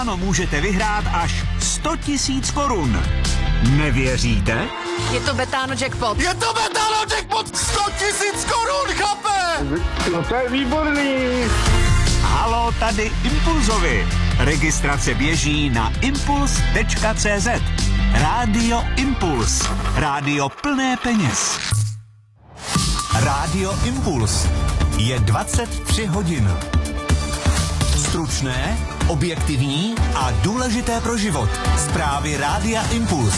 Ano, můžete vyhrát až 100 000 korun. Nevěříte? Je to Betano jackpot. Je to Betano jackpot! 100 000 korun, chlape! No to je výborný. Halo, tady Impulzovi. Registrace běží na impuls.cz. Rádio Impuls. Rádio plné peněz. Rádio Impuls. Je 23 hodin. Stručné, objektivní a důležité pro život. Zprávy Rádia Impuls.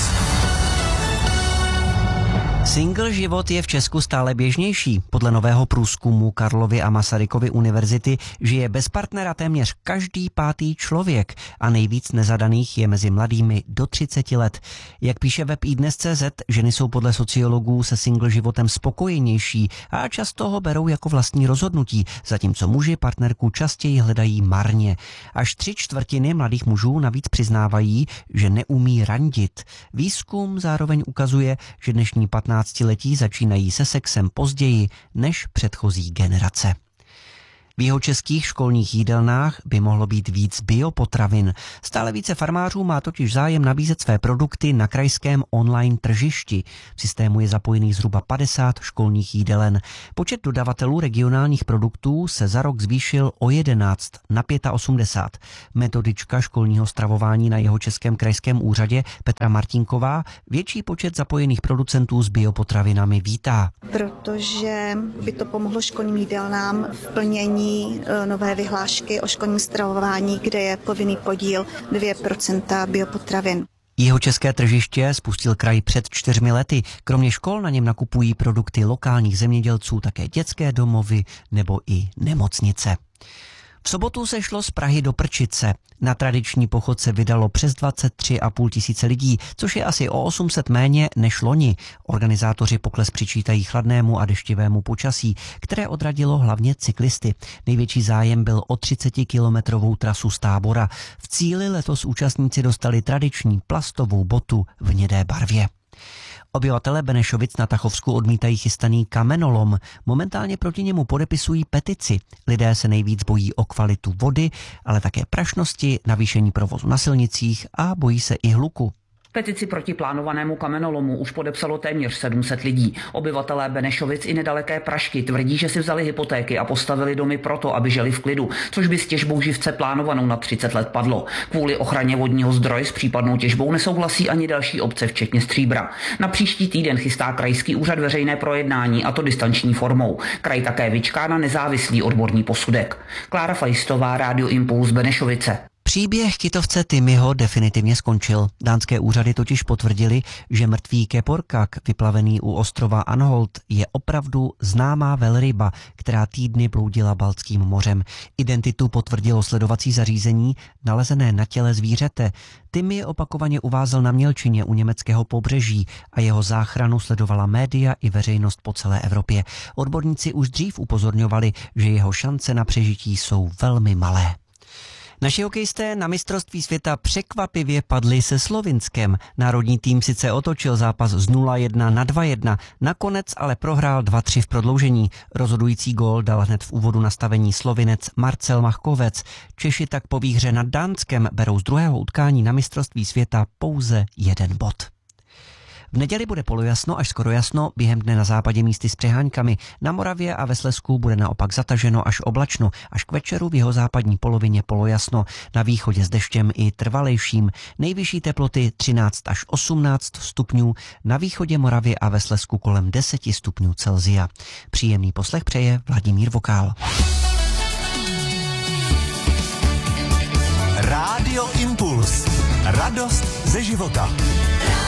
Single život je v Česku stále běžnější. Podle nového průzkumu Karlovy a Masarykovy univerzity žije bez partnera téměř každý 5. člověk a nejvíc nezadaných je mezi mladými do 30 let. Jak píše web iDnes.cz, ženy jsou podle sociologů se single životem spokojenější a často ho berou jako vlastní rozhodnutí, zatímco muži partnerku častěji hledají marně. Až 3/4 mladých mužů navíc přiznávají, že neumí randit. Výzkum zároveň ukazuje, že dnešní 15letí začínají se sexem později než předchozí generace. V jihočeských školních jídelnách by mohlo být víc biopotravin. Stále více farmářů má totiž zájem nabízet své produkty na krajském online tržišti. V systému je zapojených zhruba 50 školních jídelen. Počet dodavatelů regionálních produktů se za rok zvýšil o 11 na 85. Metodička školního stravování na Jihočeském krajském úřadě Petra Martinková větší počet zapojených producentů s biopotravinami vítá. Protože by to pomohlo školním jídelnám v plnění nové vyhlášky o školním stravování, kde je povinný podíl 2% biopotravin. Jihočeské tržiště spustil kraj před 4 lety. Kromě škol na něm nakupují produkty lokálních zemědělců také dětské domovy nebo i nemocnice. V sobotu se šlo z Prahy do Prčice. Na tradiční pochod se vydalo přes 23,5 tisíce lidí, což je asi o 800 méně než loni. Organizátoři pokles přičítají chladnému a deštivému počasí, které odradilo hlavně cyklisty. Největší zájem byl o 30-kilometrovou trasu z Tábora. V cíli letos účastníci dostali tradiční plastovou botu v hnědé barvě. Obyvatelé Benešovic na Tachovsku odmítají chystaný kamenolom. Momentálně proti němu podepisují petici. Lidé se nejvíc bojí o kvalitu vody, ale také prašnosti, navýšení provozu na silnicích a bojí se i hluku. Petici proti plánovanému kamenolomu už podepsalo téměř 700 lidí. Obyvatelé Benešovic i nedaleké Pražky tvrdí, že si vzali hypotéky a postavili domy proto, aby žili v klidu, což by s těžbou živce plánovanou na 30 let padlo. Kvůli ochraně vodního zdroje s případnou těžbou nesouhlasí ani další obce, včetně Stříbra. Na příští týden chystá krajský úřad veřejné projednání, a to distanční formou. Kraj také vyčká na nezávislý odborný posudek. Klára Fajstová, Rádio Impuls, Benešovice. Příběh kytovce Timmyho definitivně skončil. Dánské úřady totiž potvrdili, že mrtvý keporkak, vyplavený u ostrova Anholt, je opravdu známá velryba, která týdny bloudila Baltským mořem. Identitu potvrdilo sledovací zařízení nalezené na těle zvířete. Timmy opakovaně uvázel na mělčině u německého pobřeží a jeho záchranu sledovala média i veřejnost po celé Evropě. Odborníci už dřív upozorňovali, že jeho šance na přežití jsou velmi malé. Naši hokejisté na mistrovství světa překvapivě padli se Slovinskem. Národní tým sice otočil zápas z 0-1 na 2-1, nakonec ale prohrál 2-3 v prodloužení. Rozhodující gól dal hned v úvodu nastavení Slovinec Marcel Machkovec. Češi tak po výhře nad Dánskem berou z druhého utkání na mistrovství světa pouze 1 bod. V neděli bude polojasno až skoro jasno, během dne na západě místy s přeháňkami. Na Moravě a ve Slezsku bude naopak zataženo až oblačno, až k večeru v jihozápadní polovině polojasno. Na východě s deštěm i trvalejším. Nejvyšší teploty 13 až 18 stupňů, na východě Moravy a ve Slezsku kolem 10 stupňů Celsia. Příjemný poslech přeje Vladimír Vokál. Rádio Impuls. Radost ze života.